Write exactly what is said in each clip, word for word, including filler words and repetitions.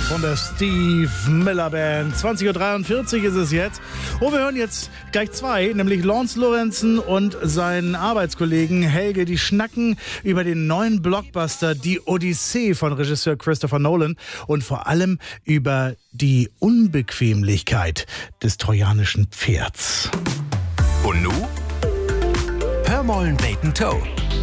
von der Steve Miller Band. zwanzig Uhr dreiundvierzig ist es jetzt. Und wir hören jetzt gleich zwei, nämlich Lance Lorenzen und seinen Arbeitskollegen Helge. Die schnacken über den neuen Blockbuster Die Odyssee von Regisseur Christopher Nolan und vor allem über die Unbequemlichkeit des trojanischen Pferds. Und nu? Hör mollen Bacon Toe.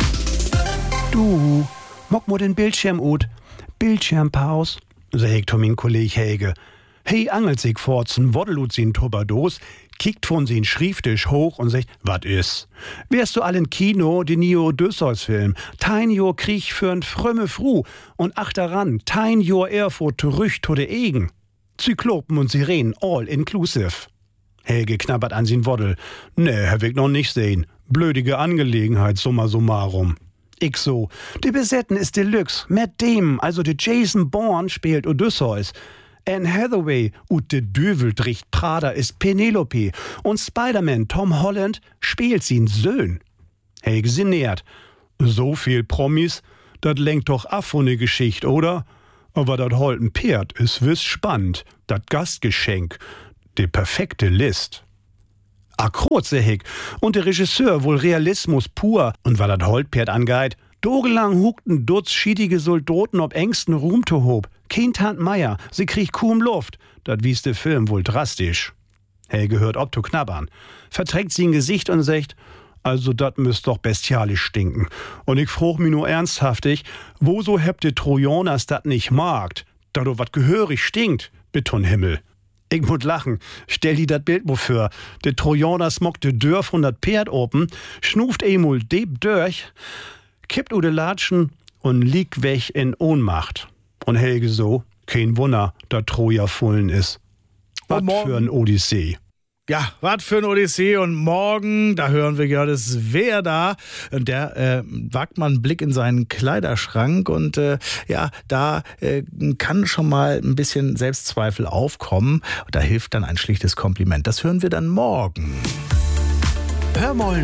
Du, mock mo den Bildschirm ut. Bildschirmpaus, sagt mein Kollege Helge. Hey, angelt sich forzen, woddelut sin Tuberdos, kickt von sin Schrieftisch hoch und sagt, wat is? Wärst du all in Kino, den Nio Odysseus-Film, tein jo Krieg für'n frömme Fru und ach daran, tein jo Erfurt rücht to de Egen. Zyklopen und Sirenen, all inclusive. Helge knabbert an sin Woddel. Ne, hab ich noch nicht sehen. Blödige Angelegenheit, summa summarum. Ich so, die Besetten ist Deluxe. Matt Damon, also de Jason Bourne, spielt Odysseus. Anne Hathaway und de Döveldricht Prada ist Penelope. Und Spider-Man Tom Holland spielt sin Söhn. Helge sinniert. So viel Promis, dat lenkt doch af von ne Geschichte, oder? Aber dat holten Pferd is wiss spannend. Dat Gastgeschenk. De perfekte List. Akrot, seh ich. Und der Regisseur wohl Realismus pur. Und weil dat Holtpferd angeht, dogelang hukten Dutz schiedige Soldaten ob engsten Ruhmtohob. Kein Tant Meier, sie kriegt kaum Luft. Dat wies der Film wohl drastisch. Helge hört ob to knabbern. Verträgt sie ein Gesicht und sagt, also dat müsst doch bestialisch stinken. Und ich frug mi nur ernsthaftig, wo so hebt de Trojaners dat nicht magt? Da do wat gehörig stinkt, Betonhimmel. Ich muss lachen. Stell dir dat Bild mal vor. Der Trojaner smockt de Dörr von dat Pferd open, schnuft emul deep durch, kippt u de Latschen und liegt weg in Ohnmacht. Und Helge so, kein Wunder, da Troja vollen ist. Was für ein Odyssee. Ja, was für ein Odyssee. Und morgen, da hören wir ja, das wer da. Und der äh, wagt mal einen Blick in seinen Kleiderschrank. Und äh, ja, da äh, kann schon mal ein bisschen Selbstzweifel aufkommen. Da hilft dann ein schlichtes Kompliment. Das hören wir dann morgen. Hör mollen